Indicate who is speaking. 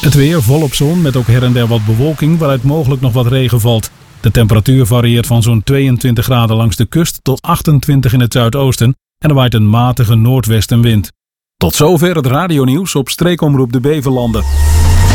Speaker 1: Het weer volop zon met ook her en der wat bewolking waaruit mogelijk nog wat regen valt. De temperatuur varieert van zo'n 22 graden langs de kust tot 28 in het zuidoosten en er waait een matige noordwestenwind. Tot zover het radionieuws op Streekomroep de Beverlanden.